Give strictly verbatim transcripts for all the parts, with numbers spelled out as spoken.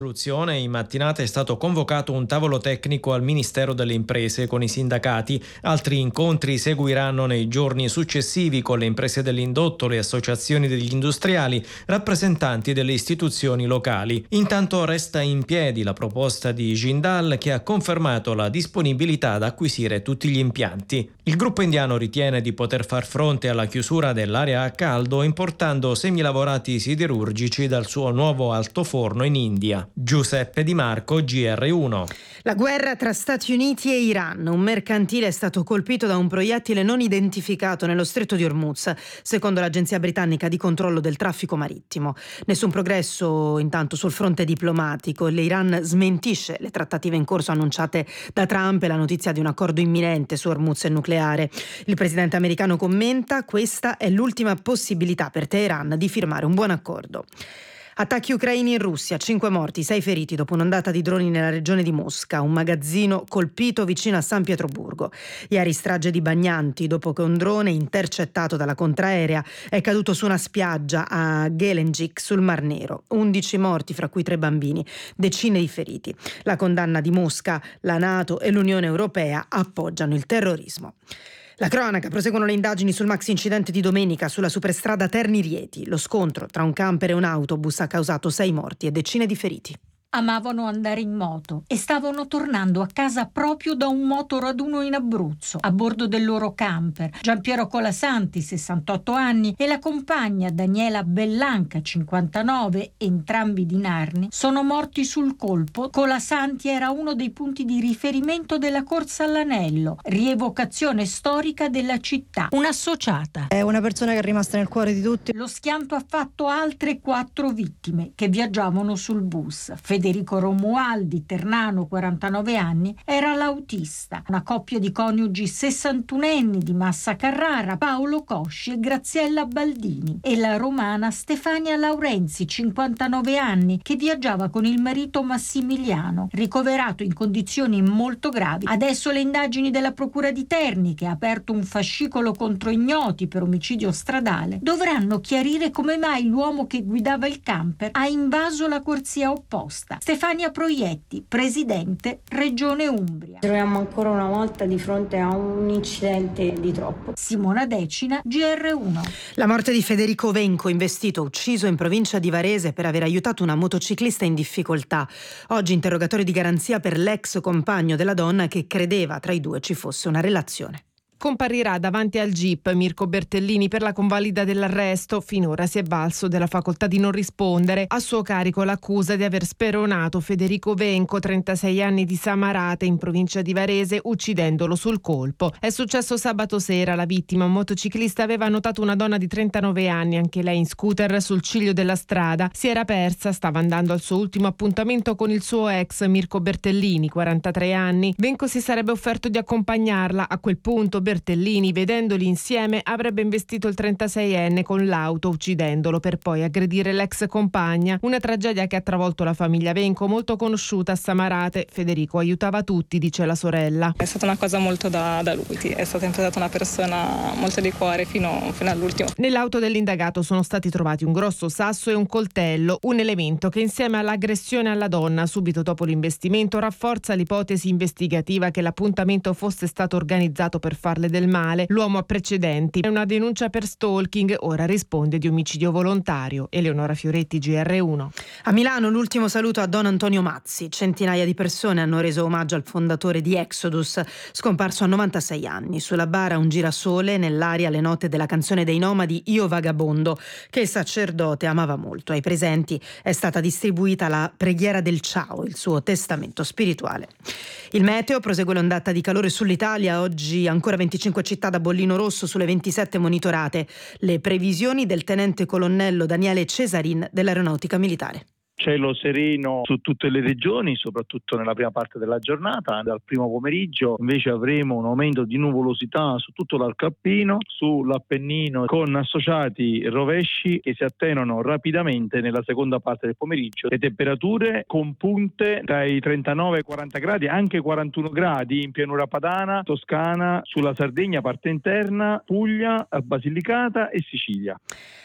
Soluzione, in mattinata è stato convocato un tavolo tecnico al Ministero delle Imprese con i sindacati. Altri incontri seguiranno nei giorni successivi con le imprese dell'indotto, le associazioni degli industriali, rappresentanti delle istituzioni locali. Intanto resta in piedi la proposta di Jindal, che ha confermato la disponibilità ad acquisire tutti gli impianti. Il gruppo indiano ritiene di poter far fronte alla chiusura dell'area a caldo importando semilavorati siderurgici dal suo nuovo altoforno in India. Giuseppe Di Marco, G R uno. La guerra tra Stati Uniti e Iran. Un mercantile è stato colpito da un proiettile non identificato nello stretto di Hormuz, secondo l'agenzia britannica di controllo del traffico marittimo. Nessun progresso intanto sul fronte diplomatico. L'Iran smentisce le trattative in corso annunciate da Trump e la notizia di un accordo imminente su Hormuz e nucleare. Il presidente americano commenta: questa è l'ultima possibilità per Teheran di firmare un buon accordo. Attacchi ucraini in Russia, cinque morti, sei feriti dopo un'ondata di droni nella regione di Mosca, un magazzino colpito vicino a San Pietroburgo. Ieri strage di bagnanti dopo che un drone intercettato dalla contraerea è caduto su una spiaggia a Gelendzhik sul Mar Nero. undici morti, fra cui tre bambini, decine di feriti. La condanna di Mosca, la NATO e l'Unione Europea appoggiano il terrorismo. La cronaca, proseguono le indagini sul maxi incidente di domenica sulla superstrada Terni-Rieti. Lo scontro tra un camper e un autobus ha causato sei morti e decine di feriti. Amavano andare in moto e stavano tornando a casa proprio da un motoraduno in Abruzzo, a bordo del loro camper. Giampiero Colasanti, sessantotto anni, e la compagna Daniela Bellanca, cinquantanove, entrambi di Narni, sono morti sul colpo. Colasanti era uno dei punti di riferimento della corsa all'anello, rievocazione storica della città. Un'associata. È una persona che è rimasta nel cuore di tutti. Lo schianto ha fatto altre quattro vittime che viaggiavano sul bus. Federico Romualdi, ternano, quarantanove anni, era l'autista. Una coppia di coniugi sessantunenni di Massa Carrara, Paolo Cosci e Graziella Baldini, e la romana Stefania Laurenzi, cinquantanove anni, che viaggiava con il marito Massimiliano, ricoverato in condizioni molto gravi. Adesso le indagini della Procura di Terni, che ha aperto un fascicolo contro ignoti per omicidio stradale, dovranno chiarire come mai l'uomo che guidava il camper ha invaso la corsia opposta. Stefania Proietti, presidente Regione Umbria. Ci troviamo ancora una volta di fronte a un incidente di troppo. Simona Decina, G R uno. La morte di Federico Venco, investito, ucciso in provincia di Varese per aver aiutato una motociclista in difficoltà. Oggi interrogatorio di garanzia per l'ex compagno della donna che credeva tra i due ci fosse una relazione. Comparirà davanti al G I P Mirko Bertellini per la convalida dell'arresto. Finora si è valso della facoltà di non rispondere. A suo carico l'accusa di aver speronato Federico Venco, trentasei anni, di Samarate, in provincia di Varese, uccidendolo sul colpo. È successo sabato sera. La vittima, un motociclista, aveva notato una donna di trentanove anni, anche lei in scooter, sul ciglio della strada. Si era persa, stava andando al suo ultimo appuntamento con il suo ex Mirko Bertellini, quarantatré anni. Venco si sarebbe offerto di accompagnarla. A quel punto Bertellini, vedendoli insieme, avrebbe investito il trentaseienne con l'auto, uccidendolo, per poi aggredire l'ex compagna. Una tragedia che ha travolto la famiglia Venco, molto conosciuta a Samarate. Federico aiutava tutti, dice la sorella. È stata una cosa molto da, da lui, è stata sempre stata una persona molto di cuore fino, fino all'ultimo. Nell'auto dell'indagato sono stati trovati un grosso sasso e un coltello, un elemento che, insieme all'aggressione alla donna subito dopo l'investimento, rafforza l'ipotesi investigativa che l'appuntamento fosse stato organizzato per farle del male. L'uomo ha precedenti. È una denuncia per stalking, ora risponde di omicidio volontario. Eleonora Fioretti, G R uno. A Milano l'ultimo saluto a Don Antonio Mazzi. Centinaia di persone hanno reso omaggio al fondatore di Exodus, scomparso a novantasei anni. Sulla bara un girasole, nell'aria le note della canzone dei Nomadi Io Vagabondo, che il sacerdote amava molto. Ai presenti è stata distribuita la preghiera del ciao, il suo testamento spirituale. Il meteo, prosegue l'ondata di calore sull'Italia. Oggi ancora venticinque città da bollino rosso sulle ventisette monitorate. Le previsioni del tenente colonnello Daniele Cesarin dell'Aeronautica Militare. Cielo sereno su tutte le regioni, soprattutto nella prima parte della giornata. Dal primo pomeriggio invece avremo un aumento di nuvolosità su tutto l'arco alpino, sull'Appennino, con associati rovesci che si attenuano rapidamente nella seconda parte del pomeriggio. Le temperature con punte dai trentanove ai quaranta gradi, anche quarantuno gradi in pianura padana, Toscana, sulla Sardegna, parte interna, Puglia, Basilicata e Sicilia.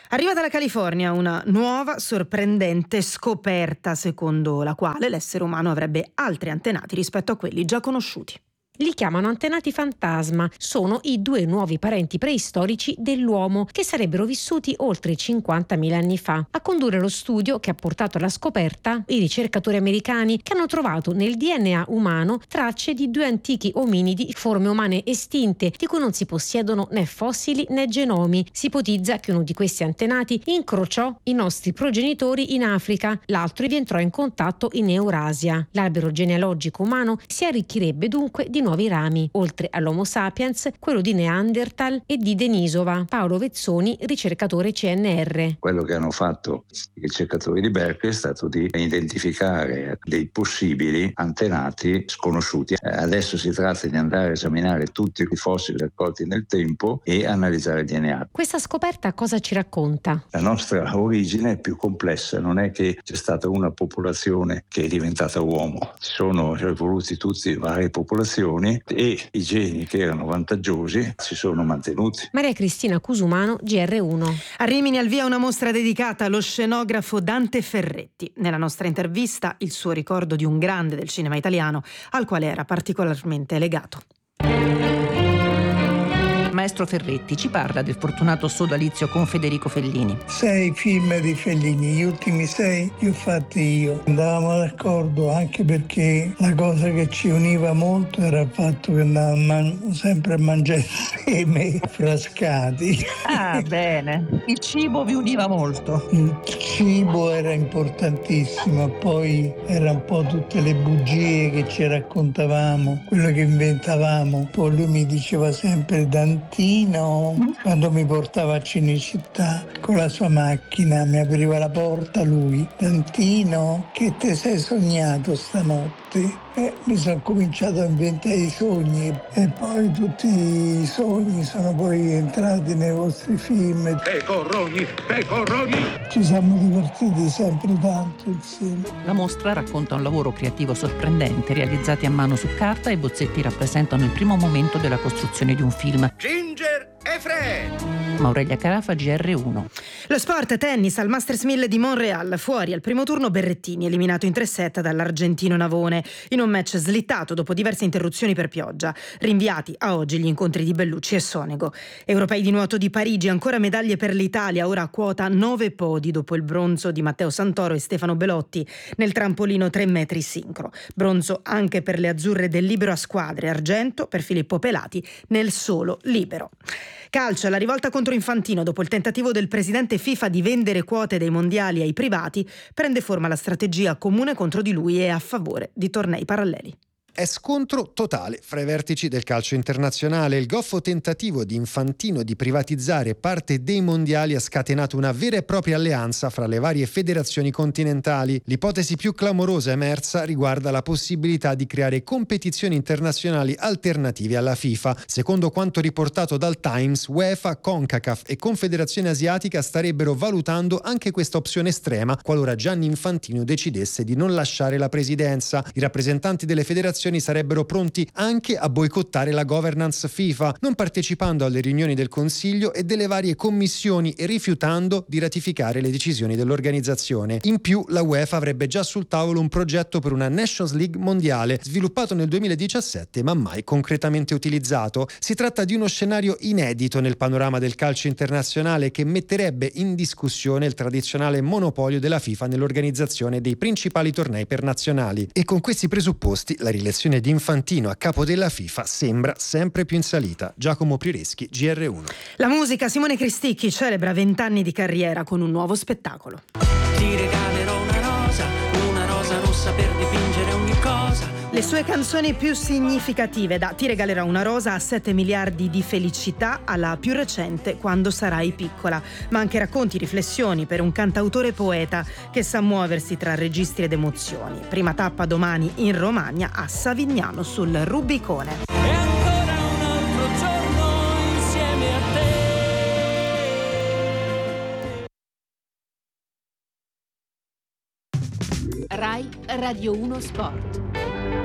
Arriva dalla California una nuova sorprendente scoperta secondo la quale l'essere umano avrebbe altri antenati rispetto a quelli già conosciuti. Li chiamano antenati fantasma. Sono i due nuovi parenti preistorici dell'uomo che sarebbero vissuti oltre cinquantamila anni fa. A condurre lo studio che ha portato alla scoperta i ricercatori americani che hanno trovato nel D N A umano tracce di due antichi ominidi, forme umane estinte, di cui non si possiedono né fossili né genomi. Si ipotizza che uno di questi antenati incrociò i nostri progenitori in Africa, l'altro rientrò in contatto in Eurasia. L'albero genealogico umano si arricchirebbe dunque di nuovi rami, oltre all'Homo sapiens, quello di Neanderthal e di Denisova. Paolo Vezzoni, ricercatore C N R. Quello che hanno fatto i ricercatori di Berkeley è stato di identificare dei possibili antenati sconosciuti. Adesso si tratta di andare a esaminare tutti i fossili raccolti nel tempo e analizzare il D N A. Questa scoperta cosa ci racconta? La nostra origine è più complessa, non è che c'è stata una popolazione che è diventata uomo. Ci sono evoluti tutti varie popolazioni e i geni che erano vantaggiosi si sono mantenuti. Maria Cristina Cusumano, G R uno. A Rimini al via una mostra dedicata allo scenografo Dante Ferretti. Nella nostra intervista il suo ricordo di un grande del cinema italiano al quale era particolarmente legato. Maestro Ferretti ci parla del fortunato sodalizio con Federico Fellini. Sei film di Fellini, gli ultimi sei li ho fatti io. Andavamo d'accordo anche perché la cosa che ci univa molto era il fatto che andavamo man- sempre a mangiare insieme frascati. Ah, bene. Il cibo vi univa molto. Il cibo era importantissimo, poi era un po' tutte le bugie che ci raccontavamo, quello che inventavamo. Poi lui mi diceva sempre Dante quando mi portava a Cinecittà con la sua macchina, mi apriva la porta lui. Dantino, che te sei sognato stanotte? Eh, mi sono cominciato a inventare i sogni e poi tutti i sogni sono poi entrati nei vostri film. Pecoroni, pecoroni! Ci siamo divertiti sempre tanto insieme. La mostra racconta un lavoro creativo sorprendente, realizzati a mano su carta, e bozzetti rappresentano il primo momento della costruzione di un film. Ginger e Fred! Aurelia Carafa, G R uno. Lo sport, tennis al Masters mille di Montreal. Fuori al primo turno Berrettini, eliminato in tre set dall'argentino Navone in un match slittato dopo diverse interruzioni per pioggia. Rinviati a oggi gli incontri di Bellucci e Sonego. Europei di nuoto di Parigi, ancora medaglie per l'Italia, ora a quota nove podi dopo il bronzo di Matteo Santoro e Stefano Belotti nel trampolino tre metri sincro. Bronzo anche per le azzurre del libero a squadre, argento per Filippo Pelati nel solo libero. Calcio, la rivolta contro Infantino dopo il tentativo del presidente FIFA di vendere quote dei mondiali ai privati, prende forma la strategia comune contro di lui e a favore di tornei paralleli. È scontro totale fra i vertici del calcio internazionale. Il goffo tentativo di Infantino di privatizzare parte dei mondiali ha scatenato una vera e propria alleanza fra le varie federazioni continentali. L'ipotesi più clamorosa emersa riguarda la possibilità di creare competizioni internazionali alternative alla FIFA. Secondo quanto riportato dal Times, UEFA, CONCACAF e Confederazione Asiatica starebbero valutando anche questa opzione estrema qualora Gianni Infantino decidesse di non lasciare la presidenza. I rappresentanti delle federazioni sarebbero pronti anche a boicottare la governance FIFA, non partecipando alle riunioni del Consiglio e delle varie commissioni e rifiutando di ratificare le decisioni dell'organizzazione. In più, la UEFA avrebbe già sul tavolo un progetto per una Nations League mondiale, sviluppato nel duemiladiciassette ma mai concretamente utilizzato. Si tratta di uno scenario inedito nel panorama del calcio internazionale che metterebbe in discussione il tradizionale monopolio della FIFA nell'organizzazione dei principali tornei per nazionali. E con questi presupposti la rilezione di Infantino a capo della FIFA sembra sempre più in salita. Giacomo Prireschi, G R uno. La musica, Simone Cristicchi celebra vent'anni di carriera con un nuovo spettacolo. Ti regalerò una rosa, una rosa rossa per dipingere ogni cosa. Le sue canzoni più significative, da Ti regalerò una rosa a sette miliardi di felicità alla più recente Quando sarai piccola, ma anche racconti, riflessioni per un cantautore poeta che sa muoversi tra registri ed emozioni. Prima tappa domani in Romagna a Savignano sul Rubicone. E ancora un altro giorno insieme a te. Rai Radio uno Sport.